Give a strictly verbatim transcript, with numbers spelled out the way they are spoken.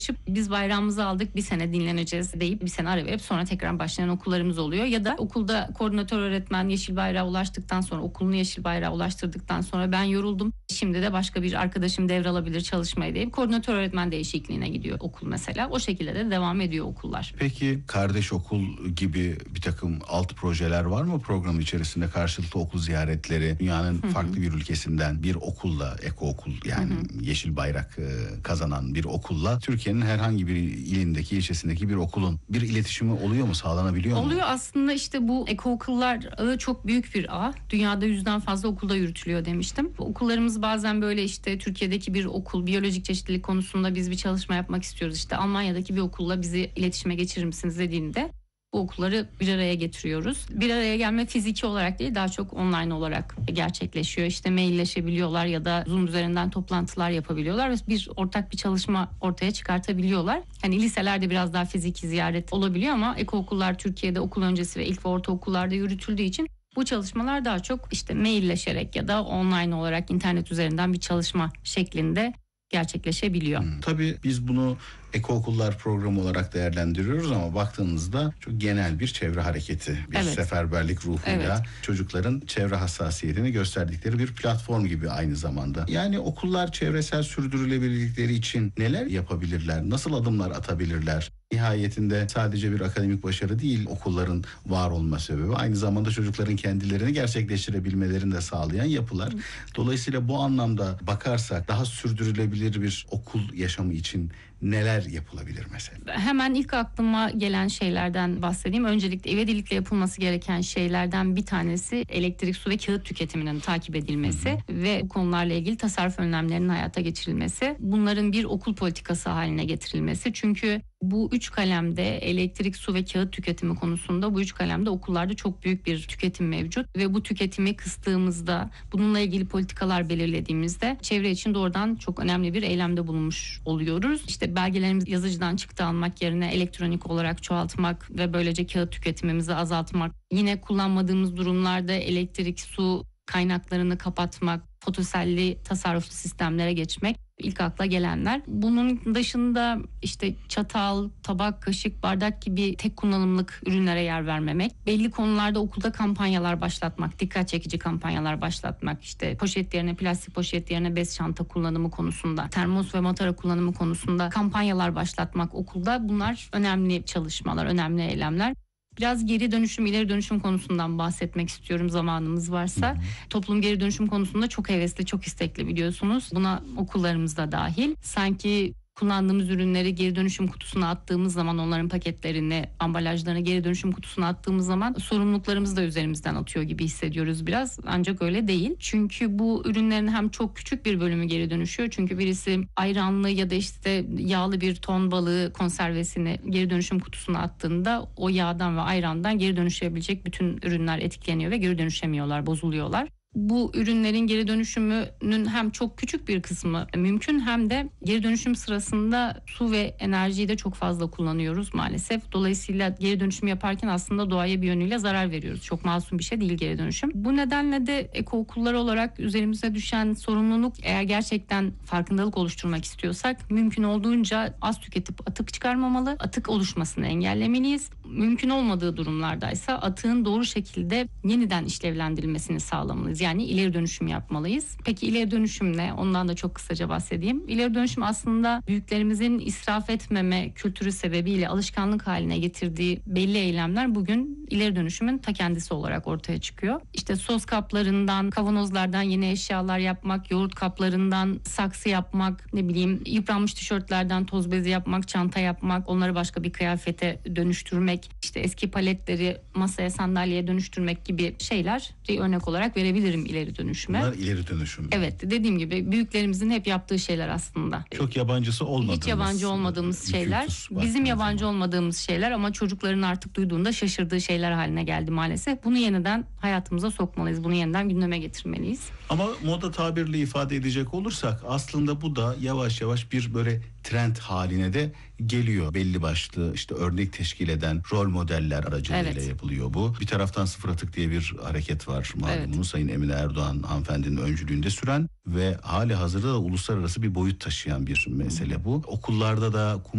Biz bayrağımızı aldık, bir sene dinleneceğiz deyip bir sene ara verip sonra tekrar başlayan okullarımız oluyor. Ya da okulda koordinatör öğretmen yeşil bayrağa ulaştıktan sonra, okulunu yeşil bayrağa ulaştırdıktan sonra ben yoruldum, şimdi de başka bir arkadaşım devralabilir çalışmayı deyip koordinatör öğretmen değişikliğine gidiyor okul mesela. O şekilde de devam ediyor okullar. Peki kardeş okul gibi bir takım alt projeler var mı programın içerisinde? Karşılıklı okul ziyaretleri, dünyanın Hı-hı. farklı bir ülkesinden bir okulla, eko okul yani Hı-hı. yeşil bayrak kazanan bir okulla Türkiye'nin herhangi bir ilindeki, ilçesindeki bir okulun bir iletişimi oluyor mu, sağlanabiliyor mu? Oluyor aslında. İşte bu eko okullar ağı çok büyük bir ağ. Dünyada yüzden fazla okulda yürütülüyor demiştim. Okullarımız bazen böyle işte Türkiye'deki bir okul biyolojik çeşitlilik konusunda biz bir çalışma yapmak istiyoruz. İşte Almanya'daki bir okulla bizi iletişime geçirir misiniz dediğinde bu okulları bir araya getiriyoruz. Bir araya gelme fiziki olarak değil, daha çok online olarak gerçekleşiyor. İşte mailleşebiliyorlar ya da Zoom üzerinden toplantılar yapabiliyorlar ve bir ortak bir çalışma ortaya çıkartabiliyorlar. Hani liselerde biraz daha fiziki ziyaret olabiliyor ama eko okullar Türkiye'de okul öncesi ve ilk ve ortaokullarda yürütüldüğü için bu çalışmalar daha çok işte mailleşerek ya da online olarak internet üzerinden bir çalışma şeklinde gerçekleşebiliyor. Hmm, tabii biz bunu eko okullar programı olarak değerlendiriyoruz ama baktığınızda çok genel bir çevre hareketi, bir evet. seferberlik ruhuyla evet. çocukların çevre hassasiyetini gösterdikleri bir platform gibi aynı zamanda. Yani okullar çevresel sürdürülebilirlikleri için neler yapabilirler, nasıl adımlar atabilirler? Nihayetinde sadece bir akademik başarı değil okulların var olma sebebi, aynı zamanda çocukların kendilerini gerçekleştirebilmelerini de sağlayan yapılar. Dolayısıyla bu anlamda bakarsak daha sürdürülebilir bir okul yaşamı için neler yapılabilir mesela? Hemen ilk aklıma gelen şeylerden bahsedeyim. Öncelikle ivedilikle yapılması gereken şeylerden bir tanesi elektrik, su ve kağıt tüketiminin takip edilmesi hı hı. ve bu konularla ilgili tasarruf önlemlerinin hayata geçirilmesi. Bunların bir okul politikası haline getirilmesi. Çünkü bu üç kalemde elektrik, su ve kağıt tüketimi konusunda bu üç kalemde okullarda çok büyük bir tüketim mevcut ve bu tüketimi kıstığımızda, bununla ilgili politikalar belirlediğimizde çevre için doğrudan çok önemli bir eylemde bulunmuş oluyoruz. İşte belgelerimizi yazıcıdan çıktı almak yerine elektronik olarak çoğaltmak ve böylece kağıt tüketimimizi azaltmak. Yine kullanmadığımız durumlarda elektrik, su kaynaklarını kapatmak, fotoselli tasarruflu sistemlere geçmek ilk akla gelenler. Bunun dışında işte çatal, tabak, kaşık, bardak gibi tek kullanımlık ürünlere yer vermemek. Belli konularda okulda kampanyalar başlatmak, dikkat çekici kampanyalar başlatmak. İşte poşet yerine plastik poşet yerine bez çanta kullanımı konusunda, termos ve matara kullanımı konusunda kampanyalar başlatmak okulda. Bunlar önemli çalışmalar, önemli eylemler. Biraz geri dönüşüm, ileri dönüşüm konusundan bahsetmek istiyorum zamanımız varsa. Hı hı. Toplum geri dönüşüm konusunda çok hevesli, çok istekli biliyorsunuz. Buna okullarımız da dahil. Sanki kullandığımız ürünleri geri dönüşüm kutusuna attığımız zaman, onların paketlerini, ambalajlarını geri dönüşüm kutusuna attığımız zaman sorumluluklarımızı da üzerimizden atıyor gibi hissediyoruz biraz. Ancak öyle değil. Çünkü bu ürünlerin hem çok küçük bir bölümü geri dönüşüyor. Çünkü birisi ayranlı ya da işte yağlı bir ton balığı konservesini geri dönüşüm kutusuna attığında o yağdan ve ayrandan geri dönüşebilecek bütün ürünler etkileniyor ve geri dönüşemiyorlar, bozuluyorlar. Bu ürünlerin geri dönüşümünün hem çok küçük bir kısmı mümkün hem de geri dönüşüm sırasında su ve enerjiyi de çok fazla kullanıyoruz maalesef. Dolayısıyla geri dönüşüm yaparken aslında doğaya bir yönüyle zarar veriyoruz. Çok masum bir şey değil geri dönüşüm. Bu nedenle de eko okullar olarak üzerimize düşen sorumluluk, eğer gerçekten farkındalık oluşturmak istiyorsak mümkün olduğunca az tüketip atık çıkarmamalı, atık oluşmasını engellemeliyiz. Mümkün olmadığı durumlardaysa atığın doğru şekilde yeniden işlevlendirilmesini sağlamalıyız. Yani ileri dönüşüm yapmalıyız. Peki ileri dönüşüm ne? Ondan da çok kısaca bahsedeyim. İleri dönüşüm aslında büyüklerimizin israf etmeme kültürü sebebiyle alışkanlık haline getirdiği belli eylemler bugün ileri dönüşümün ta kendisi olarak ortaya çıkıyor. İşte sos kaplarından, kavanozlardan yeni eşyalar yapmak, yoğurt kaplarından saksı yapmak, ne bileyim yıpranmış tişörtlerden toz bezi yapmak, çanta yapmak, onları başka bir kıyafete dönüştürmek, işte eski paletleri masaya, sandalyeye dönüştürmek gibi şeyler bir örnek olarak verebilirim ileri dönüşüme. Bunlar ileri dönüşüm. Evet, dediğim gibi büyüklerimizin hep yaptığı şeyler aslında. Çok yabancısı olmadığımız. Hiç yabancı olmadığımız şeyler. Bizim yabancı zaman. olmadığımız şeyler ama çocukların artık duyduğunda şaşırdığı şeyler haline geldi maalesef. Bunu yeniden hayatımıza sokmalıyız. Bunu yeniden gündeme getirmeliyiz. Ama moda tabirle ifade edecek olursak aslında bu da yavaş yavaş bir böyle trend haline de geliyor. Belli başlı işte örnek teşkil eden rol modeller aracılığıyla evet. yapılıyor bu. Bir taraftan sıfır atık diye bir hareket var. Malumunuz evet. Sayın Emine Erdoğan hanımefendinin öncülüğünde süren ve hali hazırda da uluslararası bir boyut taşıyan bir mesele bu. Okullarda da